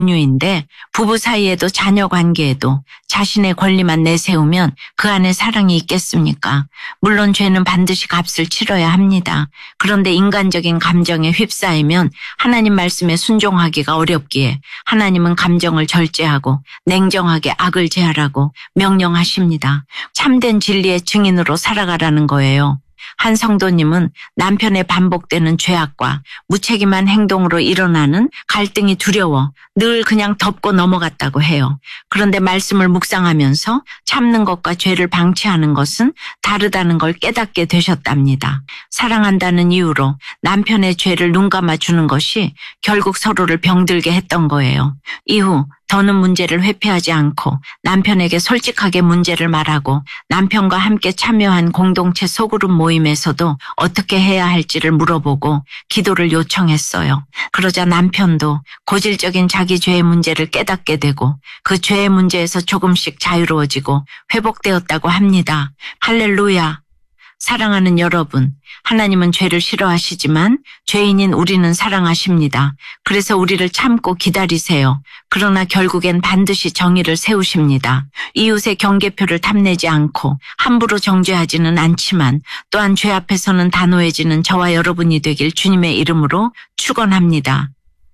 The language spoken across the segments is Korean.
류인데 부부 사이에도 자녀 관계에도 자신의 권리만 내세우면 그 안에 사랑이 있겠습니까? 물론 죄는 반드시 값을 치러야 합니다. 그런데 인간적인 감정에 휩싸이면 하나님 말씀에 순종하기가 어렵기에 하나님은 감정을 절제하고 냉정하게 악을 제하라고 명령하십니다. 참된 진리의 증인으로 살아가라는 거예요. 한 성도님은 남편의 반복되는 죄악과 무책임한 행동으로 일어나는 갈등이 두려워 늘 그냥 덮고 넘어갔다고 해요. 그런데 말씀을 묵상하면서 참는 것과 죄를 방치하는 것은 다르다는 걸 깨닫게 되셨답니다. 사랑한다는 이유로 남편의 죄를 눈감아 주는 것이 결국 서로를 병들게 했던 거예요. 이후 더는 문제를 회피하지 않고 남편에게 솔직하게 문제를 말하고 남편과 함께 참여한 공동체 소그룹 모임에서도 어떻게 해야 할지를 물어보고 기도를 요청했어요. 그러자 남편도 고질적인 자기 죄의 문제를 깨닫게 되고 그 죄의 문제에서 조금씩 자유로워지고 회복되었다고 합니다. 할렐루야! 사랑하는 여러분, 하나님은 죄를 싫어하시지만 죄인인 우리는 사랑하십니다. 그래서 우리를 참고 기다리세요. 그러나 결국엔 반드시 정의를 세우십니다. 이웃의 경계표를 탐내지 않고 함부로 정죄하지는 않지만 또한 죄 앞에서는 단호해지는 저와 여러분이 되길 주님의 이름으로 축원합니다.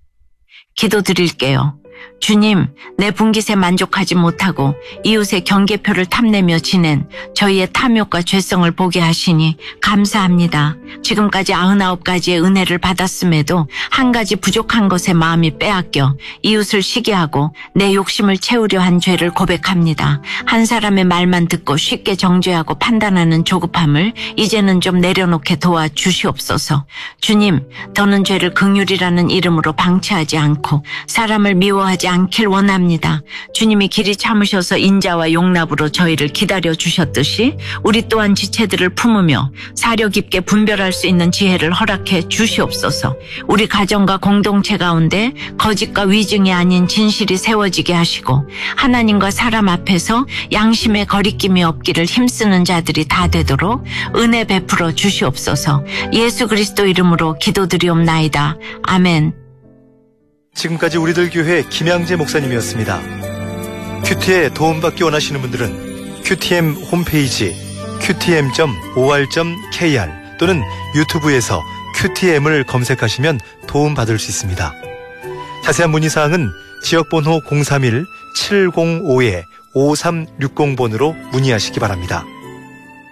기도드릴게요. 주님, 내 분깃에 만족하지 못하고 이웃의 경계표를 탐내며 지낸 저희의 탐욕과 죄성을 보게 하시니 감사합니다. 지금까지 99가지의 은혜를 받았음에도 한 가지 부족한 것에 마음이 빼앗겨 이웃을 시기하고 내 욕심을 채우려 한 죄를 고백합니다. 한 사람의 말만 듣고 쉽게 정죄하고 판단하는 조급함을 이제는 좀 내려놓게 도와주시옵소서. 주님, 더는 죄를 긍휼이라는 이름으로 방치하지 않고 사람을 미워하지 않길 원합니다. 주님이 길이 참으셔서 인자와 용납으로 저희를 기다려 주셨듯이 우리 또한 지체들을 품으며 사려 깊게 분별할 수 있는 지혜를 허락해 주시옵소서. 우리 가정과 공동체 가운데 거짓과 위증이 아닌 진실이 세워지게 하시고 하나님과 사람 앞에서 양심의 거리낌이 없기를 힘쓰는 자들이 다 되도록 은혜 베풀어 주시옵소서. 예수 그리스도 이름으로 기도드리옵나이다. 아멘. 지금까지 우리들 교회 김양재 목사님이었습니다. 큐티에 도움받기 원하시는 분들은 QTM 홈페이지 qtm.or.kr 또는 유튜브에서 QTM을 검색하시면 도움받을 수 있습니다. 자세한 문의사항은 지역번호 031-705-5360번으로 문의하시기 바랍니다.